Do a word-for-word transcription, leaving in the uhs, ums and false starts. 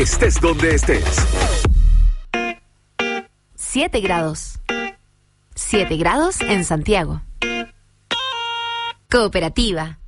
Estés donde estés. siete grados. siete grados en Santiago. Cooperativa.